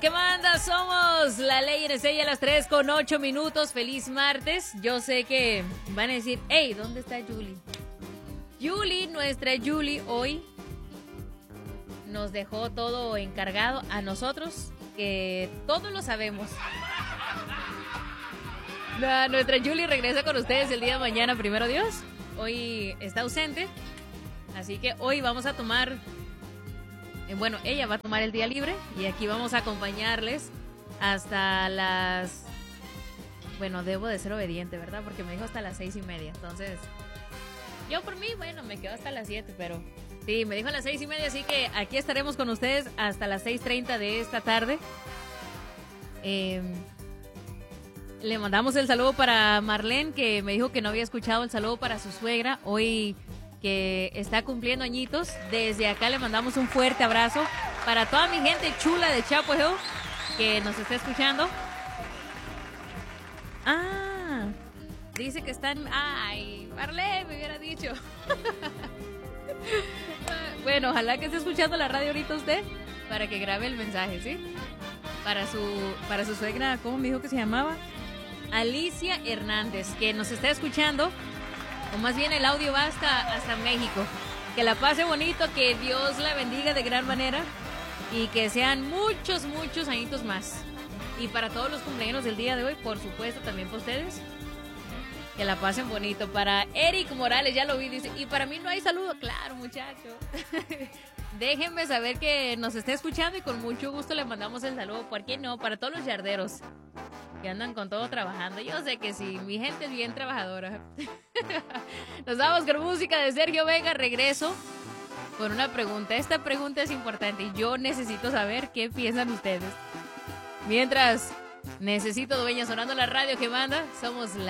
¿Qué manda? Somos la Ley en Estrella a las 3:08. Feliz martes. Yo sé que van a decir, hey, ¿dónde está Julie? Julie, nuestra Julie, hoy nos dejó todo encargado a nosotros, que todos lo sabemos. Nuestra Julie regresa con ustedes el día de mañana, primero Dios. Hoy está ausente, así que hoy vamos a tomar... Bueno, ella va a tomar el día libre y aquí vamos a acompañarles hasta las... Bueno, debo de ser obediente, ¿verdad? Porque me dijo hasta las 6:30. Entonces, yo por mí, bueno, me quedo hasta las 7, pero... Sí, me dijo a las 6:30, así que aquí estaremos con ustedes hasta las 6:30 de esta tarde. Le mandamos el saludo para Marlene, que me dijo que no había escuchado el saludo para su suegra. Hoy... que está cumpliendo añitos. Desde acá le mandamos un fuerte abrazo para toda mi gente chula de Chapel Hill que nos está escuchando. Ah, dice que están... Ay, Marlene, me hubiera dicho. Bueno, ojalá que esté escuchando la radio ahorita usted para que grabe el mensaje, ¿sí? Para su suegra, ¿cómo me dijo que se llamaba? Alicia Hernández, que nos está escuchando. O más bien el audio va hasta México. Que la pase bonito, que Dios la bendiga de gran manera y que sean muchos, muchos añitos más. Y para todos los cumpleaños del día de hoy, por supuesto, también para ustedes, que la pasen bonito. Para Eric Morales, ya lo vi, dice, y para mí no hay saludo. Claro, muchacho. Déjenme saber que nos está escuchando y con mucho gusto le mandamos el saludo. ¿Por qué no? Para todos los yarderos que andan con todo trabajando. Yo sé que sí, mi gente es bien trabajadora. Nos vamos con música de Sergio Vega. Regreso con una pregunta. Esta pregunta es importante y yo necesito saber qué piensan ustedes. Mientras, necesito dueña sonando la radio que manda. Somos la